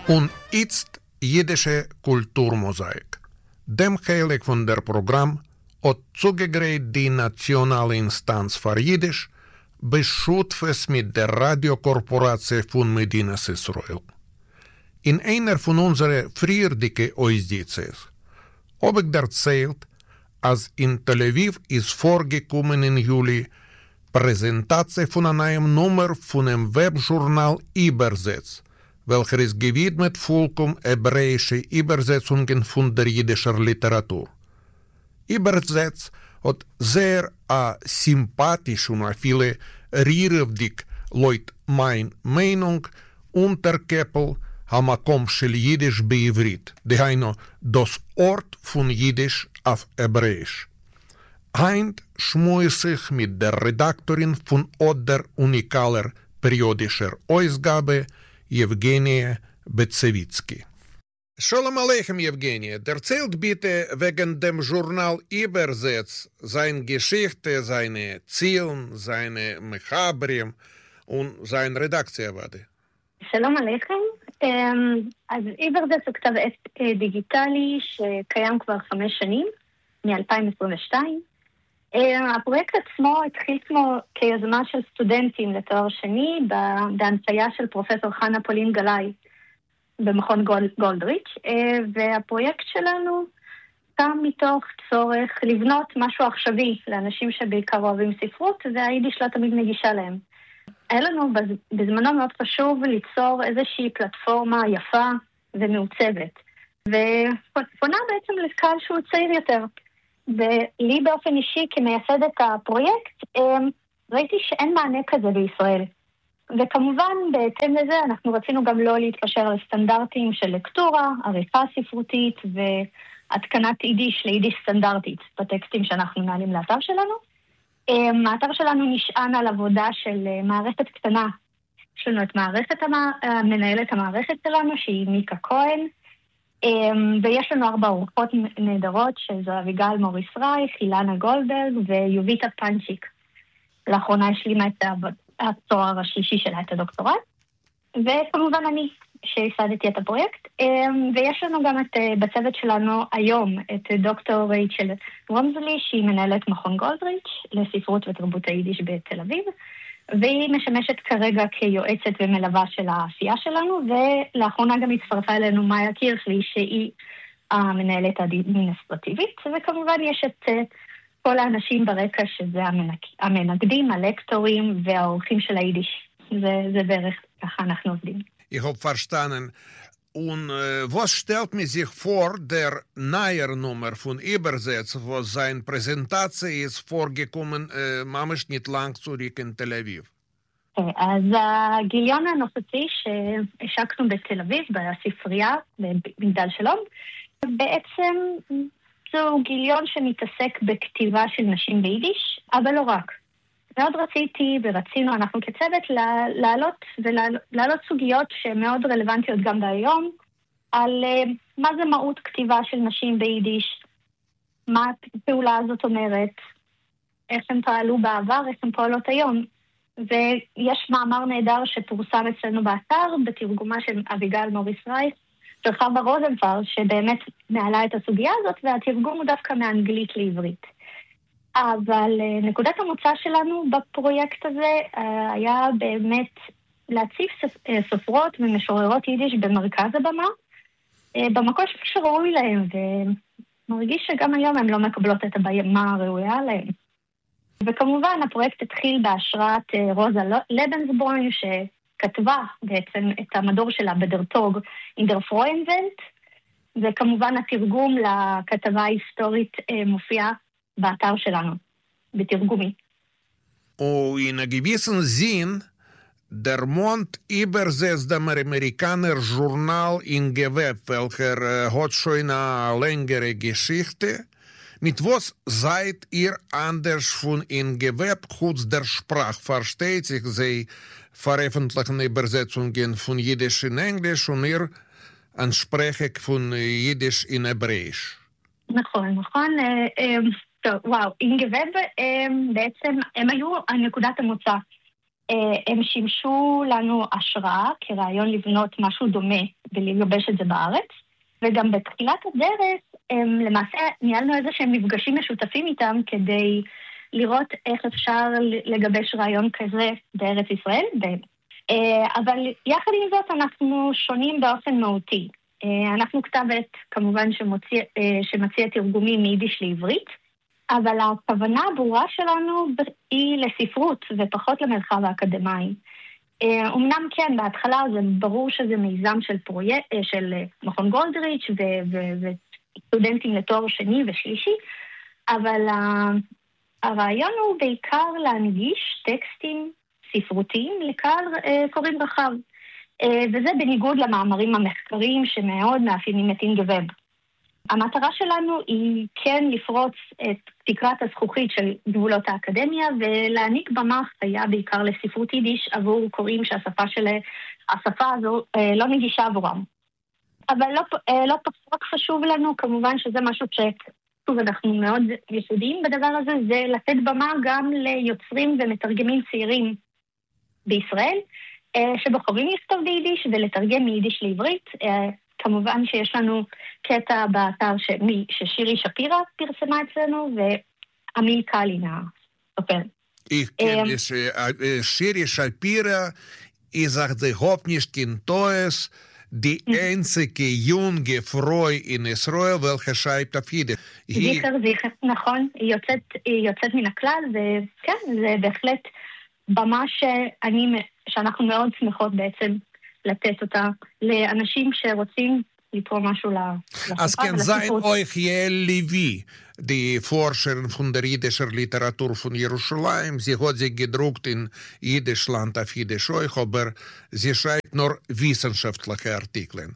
Und jetzt jüdische Kulturmosaik. Dem Heilig von der Programm hat zugegräht die nationale Instanz für Jiddisch, beschutzt mit der Radiokorporation von Medinas Israel. In einer von unseren früherdicke Ausdiensts habe ich erzählt, als in Tel Aviv ist vorgekommen im Juli Präsentation von einer Nummer von einem Webjournal Übersetz, welcher ist gewidmet vollkommen hebräische Übersetzungen von der jiddischen Literatur. Übersetzt hat sehr sympathisch und viele rierevdig Leute meine Meinung unterkeppel המקום של יידיש בעברית, דהיינו, das Ort von Jiddisch auf Hebräisch. Heint schmue sich mit der Redaktorin von Oder unikaler periodischer Ausgabe, Evgenie Bezewitsky. Shalom Aleichem, Evgenie. Erzählt bitte wegen dem Journal Übersetz seine Geschichte, seine Ziele, seine Mechabrim und seine Redaktionsarbeit. שלום עליכם. אז איברזץ הוא כתב עת דיגיטלי שקיים כבר 5 שנים, מ-2022. הפרויקט עצמו התחיל כמו כיוזמה של סטודנטים לתואר שני, בהנחייה של פרופסור חנה פולין גלאי במכון גולדריץ', והפרויקט שלנו קם מתוך צורך לבנות משהו עכשווי לאנשים שבעיקר אוהבים ספרות, והיידיש לא תמיד נגישה להם. היה לנו בזמנו מאוד חשוב ליצור איזושהי פלטפורמה יפה ומעוצבת, ופונה בעצם לקהל שהוא צעיר יותר. ולי באופן אישי כמייסדת הפרויקט, ראיתי שאין מענה כזה בישראל. וכמובן בהתאם לזה אנחנו רצינו גם לא להתקשר על סטנדרטים של לקטורה, עריכה ספרותית והתקנת יידיש ליידיש סטנדרטית בטקסטים שאנחנו נעלים לאתר שלנו. האתר שלנו נשען על עבודה של מערכת קטנה. יש לנו את מנהלת המערכת שלנו, שהיא מיקה כהן, ויש לנו 4 אורחות נהדרות, שזו אביגל מוריס רייך, אילנה גולדברג ויוביטה פנצ'יק. לאחרונה השלימה את התואר השלישי שלה, את הדוקטורט, וכמובן אני, שהסדתי את הפרויקט, ויש לנו גם בצוות שלנו היום את דוקטור רייצ'ל רומזלי, שהיא מנהלת מכון גולדריץ' לספרות ותרבות היידיש בתל אביב, והיא משמשת כרגע כיועצת ומלווה של העשייה שלנו, ולאחרונה גם הצטרפה אלינו מאיה קירשלי, שהיא המנהלת האדמיניסטרטיבית, וכמובן יש את כל האנשים ברקע, שזה המנגדים, הלקטורים והאורחים של היידיש. זה בערך ככה אנחנו עובדים. Ich habe verstanden. Und was stellt man sich vor, der neue Nummer von Übersetz, wo seine Präsentation ist vorgekommen, ממש nicht lang zurück in Tel Aviv? אז הגיליון הנוכחי שהשקנו בתל אביב, בספרייה, במגדל שלום, בעצם זהו גיליון שמתעסק בכתיבה של נשים ביידיש, אבל לא רק. מאוד רציתי ורצינו אנחנו כצוות להעלות סוגיות שמאוד רלוונטיות גם בהיום, על מה זה מהות כתיבה של נשים ביידיש, מה הפעולה הזאת אומרת, איך הן פעלו בעבר, איך הן פועלות היום. ויש מאמר נהדר שפורסם אצלנו באתר, בתרגומה של אביגל מוריס רייך, של חווה רוזנפלד, שבאמת מעלה את הסוגיה הזאת, והתרגום הוא דווקא מאנגלית לעברית. אבל נקודת המוצא שלנו בפרויקט הזה היה באמת להציב סופרות ומשוררות יידיש במרכז הבמה, במקום שראוי להם, ומרגיש שגם היום הם לא מקבלות את הבמה הראויה להם. וכמובן הפרויקט התחיל בהשראת רוזה לבנסבוים, שכתבה בעצם את המדור שלה בדרטוג אינדר פרוינבלט, וכמובן התרגום לכתבה ההיסטורית מופיע באתר שלנו, בתרגומי. In einem gewissen Sinn, der Mond übersetzt dem amerikaner Journal in Geweb, welcher hat schon eine längere Geschichte. Mit was seid ihr anders von in Geweb, kurz der Sprache? Versteht sich, sie veröffentlichen Übersetzungen von Jiddisch in Englisch und ihr ansprechen von Jiddisch in Hebräisch. נכון. טוב, וואו, אינגבב בעצם הם היו נקודת המוצא. הם שימשו לנו השראה כרעיון לבנות משהו דומה ולגבש את זה בארץ, וגם בתחילת הדרך למעשה ניהלנו איזה שהם מפגשים משותפים איתם כדי לראות איך אפשר לגבש רעיון כזה בארץ ישראל. אבל יחד עם זאת אנחנו שונים באופן מהותי. אנחנו כתב עת כמובן שמציע תרגומים מיידיש לעברית, אבל הכוונה הברורה שלנו היא לספרות ופחות למרחב האקדמי. אמנם כן, בהתחלה זה ברור שזה מיזם של מכון גולדריץ' וסטודנטים לתואר שני ושלישי, אבל הרעיון הוא בעיקר להנגיש טקסטים ספרותיים לקהל קוראים רחב. וזה בניגוד למאמרים המחקריים שמאוד מאפיינים את אינגווב. המטרה שלנו היא כן לפרוץ את תקרת הזכוכית של גבולות האקדמיה ולהעניק במה חיה בעיקר לספרות יידיש עבור קוראים שהשפה הזו לא נגישה עבורם. אבל לא פחות חשוב לנו כמובן שזה משהו אנחנו מאוד יסודיים בדבר הזה, זה לתת במה גם ליוצרים ומתרגמים צעירים בישראל, שבוחרים לכתוב ביידיש ולתרגם מיידיש לעברית. כמובן שיש לנו קטע באתר ששירי שפירא פרסמה אצלנו, ועמיל קלין הסופר. Shiri Shapira sagt überhaupt nicht kenntnis, die einzige junge Frau in Israel, welche schreibt auf Jiddisch. זיכר, נכון, היא יוצאת מן הכלל, וכן, זה בהחלט במה שאנחנו מאוד שמחות בעצם לתת אותה לאנשים שרוצים לתרום משהו לשפה ולספרות. sein euch Yael Levi, die Forscherin von der jiddischen Literatur von Jerusalem. Sie hat sich gedruckt in Jiddischland auf Jiddisch euch, aber sie schreibt nur wissenschaftliche Artikel.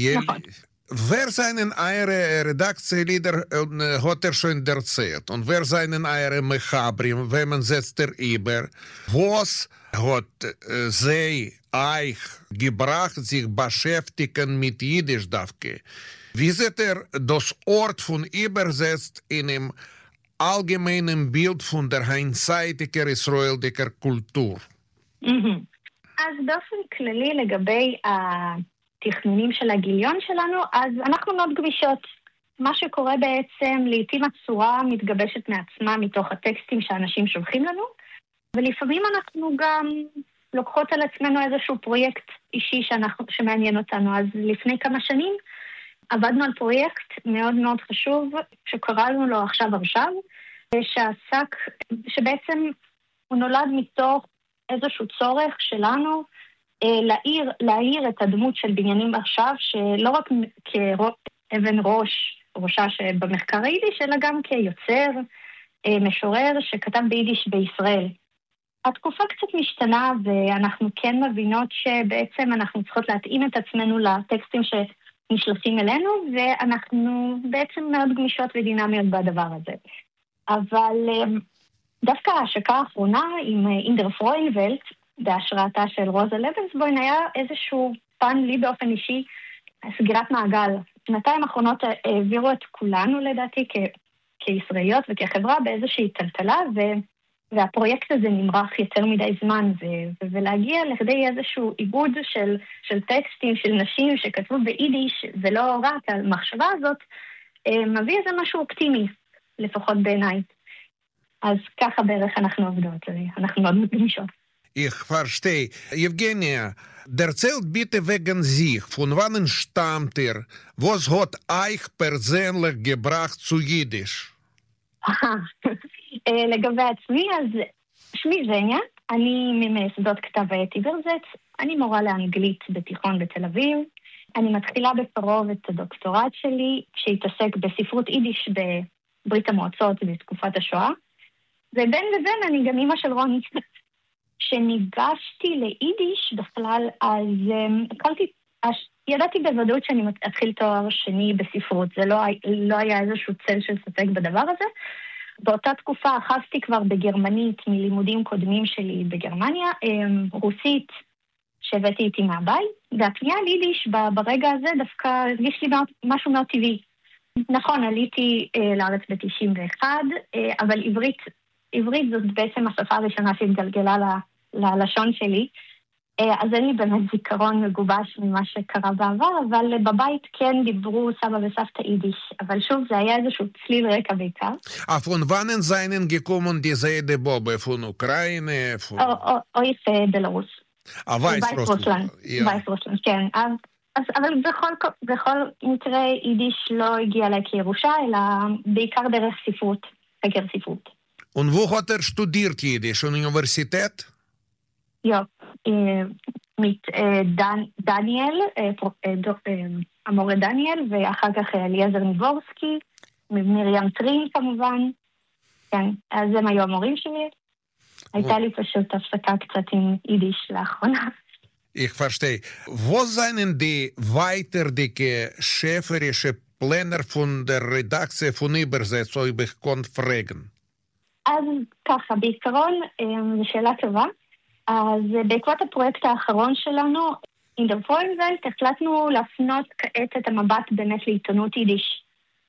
Wer seinen eure Redaktielieder hat schon erzählt und wer seinen eure Mechabrim, wenn man setzt über, was hat sie euch gebracht, sich beschäftigen mit Jiddisch davke. Wie seht das Ort von übersetzt in einem allgemeinen Bild von der einseitigen israelischen Kultur? אז באופן כללי לגבי התכנונים של הגיליון שלנו, אז אנחנו מאוד גמישות. מה שקורה בעצם, לעתים הצורה מתגבשת מעצמה מתוך הטקסטים שאנשים שולחים לנו, ולפעמים אנחנו גם לוקחות על עצמנו איזשהו פרויקט אישי שמעניין אותנו. אז לפני כמה שנים עבדנו על פרויקט מאוד מאוד חשוב, שקראנו לו עכשיו, שעסק, שבעצם הוא נולד מתוך איזשהו צורך שלנו להאיר את הדמות של בנימין עכשיו, שלא רק כאבן ראשה שבמחקר היידיש, אלא גם כיוצר, משורר שכתב ביידיש בישראל. התקופה קצת משתנה, ואנחנו כן מבינות שבעצם אנחנו צריכות להתאים את עצמנו לטקסטים שנשלחים אלינו, ואנחנו בעצם מאוד גמישות ודינמיות בדבר הזה. אבל דווקא ההשקה האחרונה עם אינדר פרוינבלט, בהשראתה של רוזה לבנסבוים, היה איזשהו פן לי באופן אישי, סגירת מעגל. שנתיים האחרונות העבירו את כולנו לדעתי כישראליות וכחברה באיזושהי טלטלה, והפרויקט הזה נמרח יותר מדי זמן, ולהגיע לכדי איזשהו עיבוד של טקסטים, של נשים שכתבו ביידיש, ולא רק המחשבה הזאת, מביא איזה משהו אופטימי, לפחות בעיניי. אז ככה בערך אנחנו עובדות, אנחנו מאוד מתגמישות. Ich verstehe. Evgenia, erzählt bitte wegen sich, von wann stammt was hat euch persönlich gebracht zu Jiddisch? לגבי עצמי, אז שמי זניה, אני ממייסדות כתב עת עברזץ, אני מורה לאנגלית בתיכון בתל אביב, אני מתחילה בקרוב את הדוקטורט שלי, שהתעסק בספרות יידיש בברית המועצות בתקופת השואה, ובין לבין אני גם אמא של רוני. כשניגשתי ליידיש בכלל, אז ידעתי בוודאות שאני אתחיל תואר שני בספרות, זה לא היה איזשהו צל של ספק בדבר הזה. באותה תקופה אחזתי כבר בגרמנית מלימודים קודמים שלי בגרמניה, רוסית שהבאתי איתי מהבית, והפנייה ליידיש ברגע הזה דווקא הרגיש לי משהו מאוד טבעי. נכון, עליתי לארץ ב-91, אבל עברית זאת בעצם השפה הראשונה שהתגלגלה ללשון שלי, אז אין לי באמת זיכרון מגובש ממה שקרה בעבר, אבל בבית כן דיברו סבא וסבתא יידיש, אבל שוב זה היה איזשהו צליל רקע בעיקר. Von wannen seinen gekommen diese Edebobe? Von Ukraine? או בלרוס. וייסרוסלנד. וייסרוסלנד, כן. אבל בכל מקרה יידיש לא הגיע לה כירושה, אלא בעיקר דרך ספרות, חקר ספרות. Und wo hat studiert Jiddisch? Universität? Ja, mit דניאל, המורה דניאל, ואחר כך אליעזר ניבורסקי, מרים טרין כמובן. כן, אז הם היו המורים שלי. הייתה לי פשוט הפסקה קצת עם יידיש לאחרונה. Ich verstehe. Wo seien die weiterdicke schäferische Pläne von der Redaktion von Übersetzung, ob ich konnte fragen? אז ככה, בעיקרון, זו שאלה טובה. אז בעקבות הפרויקט האחרון שלנו, אינדרפוילזלט, החלטנו להפנות כעת את המבט באמת לעיתונות יידיש.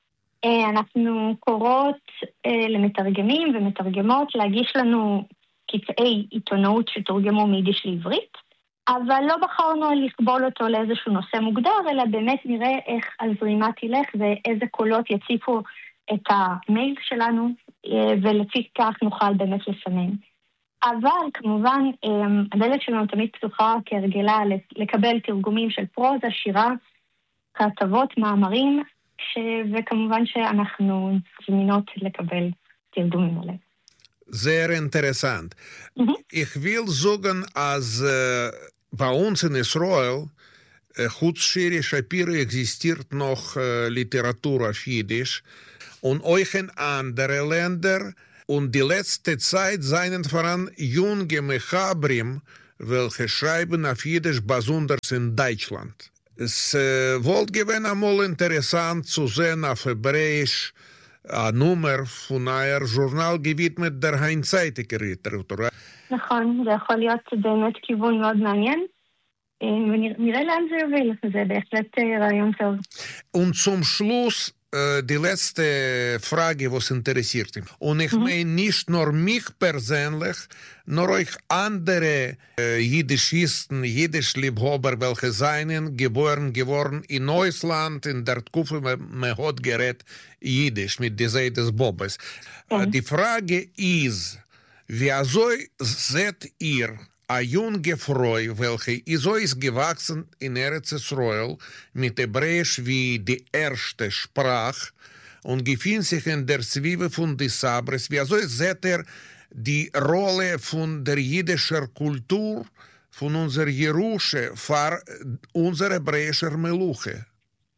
אנחנו קוראות למתרגמים ומתרגמות להגיש לנו קטעי עיתונות שתורגמו מיידיש לעברית, אבל לא בחרנו לכבול אותו לאיזשהו נושא מוגדר, אלא באמת נראה איך הזרימה תלך ואיזה קולות יציפו את המייל שלנו, ולפי כך נוכל באמת לסמן. אבל כמובן, הדלת שלנו תמיד פתוחה כהרגלה לקבל תרגומים של פרוזה, שירה, כתבות, מאמרים, וכמובן שאנחנו זמינות לקבל תרגומים עליהם. Sehr interessant. Ich will sagen, als bei uns in Israel, Chutz Shiri Shapiro existiert noch Literatur auf Jiddisch und auch in andere Länder. Und die letzte Zeit seien voran junge Mechabrim, welche schreiben auf Jiddisch, besonders in Deutschland. Es wollte gewesen einmal interessant zu sehen auf Hebräisch, הנומר von einer Journal gewidmet der Heinzeitiger Literatur. נכון, זה יכול להיות באמת כיוון מאוד מעניין, ונראה לאן זה יוביל, זה בהחלט רעיון טוב. Und zum Schluss die letzte Frage, was interessiert mich. Und ich meine nicht nur mich persönlich, nur euch andere Jiddischisten, Jiddischliebhaber, welche seien geboren geworden in Neusland, in der Tkufe, man hat gerät Jiddisch mit dieser des Bobes. Die Frage ist, wieso seht ihr a junge Frau, welche so ist gewachsen in Eretz Israel mit Hebräisch wie die erste Sprache und gefühlt sich in der Zwiebel von des Sabres, wieso seht ihr die Rolle von der jüdischen Kultur, von unserer Jerusche, für unsere hebräische Meluche?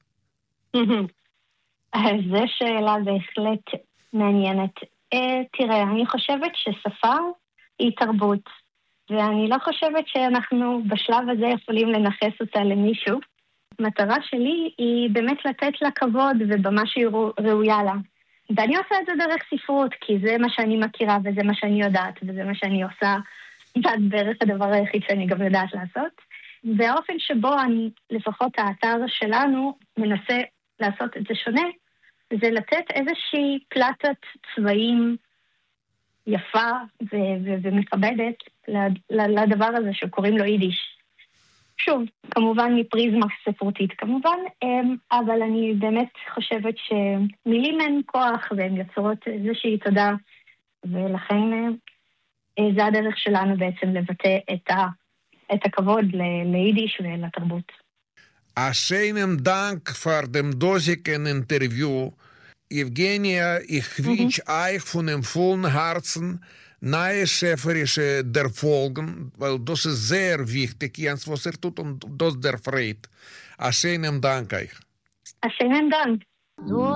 זו שאלה בהחלט מעניינת. תראה, אני חושבת ששפה היא תרבות. ואני לא חושבת שאנחנו בשלב הזה יכולים לנחס אותה למישהו. המטרה שלי היא באמת לתת לה כבוד ובמה שהיא ראויה לה. ואני עושה את זה דרך ספרות, כי זה מה שאני מכירה וזה מה שאני יודעת, וזה מה שאני עושה בערך הדבר היחיד שאני גם יודעת לעשות. והאופן שבו לפחות האתר שלנו מנסה לעשות את זה שונה, זה לתת איזושהי פלטת צבעים יפה ומכבדת לדבר הזה שקוראים לו יידיש. שוב, כמובן מפריזמה ספרותית כמובן, אבל אני באמת חושבת שמילים הן כוח והן יוצרות איזושהי תודה, ולכן זה הדרך שלנו בעצם לבטא את הכבוד ליידיש ולתרבות. Schönen Dank für dem dosigen Interview. Evgenia, ich wünsche euch von dem vollen Herzen neue schäferische der Folgen, weil das ist sehr wichtig, Jens, was tut und das der Freude. Schönen Dank euch. Schönen Dank.